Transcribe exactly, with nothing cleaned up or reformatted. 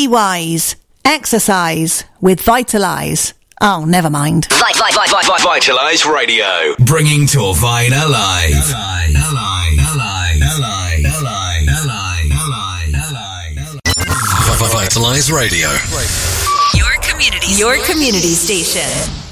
Be wise. Exercise with Vitalise. Oh, never mind. Vitalise Radio. Bringing Torvine alive. Alive. Alive. Alive. Alive. Alive. Alive. Alive. Alive. Vitalise Radio. Your community. Your community station.